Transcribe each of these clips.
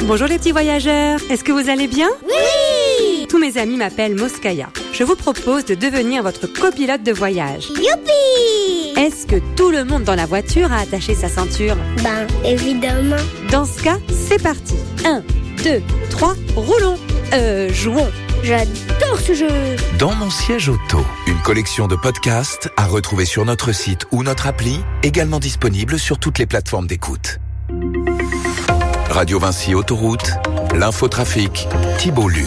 Bonjour les petits voyageurs, est-ce que vous allez bien ? Oui! Tous mes amis m'appellent Moskaya. Je vous propose de devenir votre copilote de voyage. Youpi! Est-ce que tout le monde dans la voiture a attaché sa ceinture ? Ben, évidemment. Dans ce cas, c'est parti. 1, 2, 3, roulons. Jouons. J'adore ce jeu. Dans mon siège auto, une collection de podcasts à retrouver sur notre site ou notre appli, également disponible sur toutes les plateformes d'écoute. Radio Vinci Autoroute, l'infotrafic, Thibault Luc.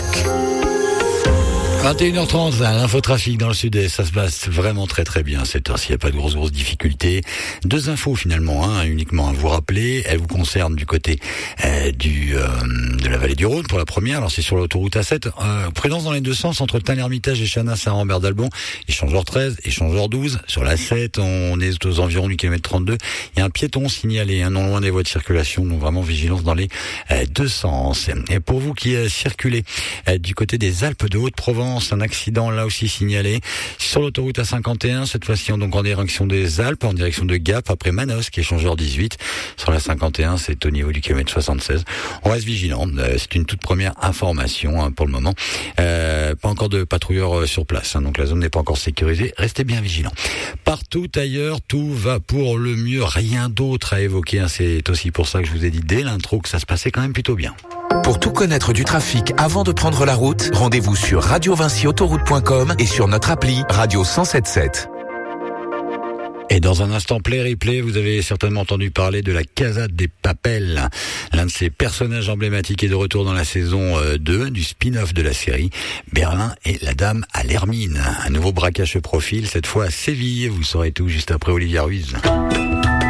21h30, l'infotrafic dans le sud-est, ça se passe vraiment très très bien cette heure-ci, il n'y a pas de grosses difficultés. Deux infos finalement, uniquement à vous rappeler, elles vous concernent du côté de la vallée du Rhône pour la première. Alors c'est sur l'autoroute A7, prudence dans les deux sens entre Tain-l'Hermitage et Chanas-Saint-Rambert d'Albon, échangeur 13, échangeur 12. Sur la 7, on est aux environs du kilomètre 32. Il y a un piéton signalé, non loin des voies de circulation, donc vraiment vigilance dans les deux sens. Et pour vous qui circulez du côté des Alpes de Haute-Provence, un accident là aussi signalé sur l'autoroute A51, cette fois-ci donc en direction des Alpes, en direction de Gap, après Manosque, échangeur 18. Sur la 51, c'est au niveau du kilomètre 76. On reste vigilant, c'est une toute première information pour le moment. Pas encore de patrouilleurs sur place, donc la zone n'est pas encore sécurisée. Restez bien vigilants. Partout ailleurs, tout va pour le mieux, rien d'autre à évoquer. C'est aussi pour ça que je vous ai dit dès l'intro que ça se passait quand même plutôt bien. Pour tout connaître du trafic avant de prendre la route, rendez-vous sur radiovinciautoroute.com et sur notre appli Radio 107.7. Et dans un instant play-replay, vous avez certainement entendu parler de la Casade des Papels. L'un de ces personnages emblématiques est de retour dans la saison 2 du spin-off de la série, Berlin et la Dame à l'Hermine. Un nouveau braquage se profile, cette fois à Séville. Vous saurez tout juste après Olivia Ruiz.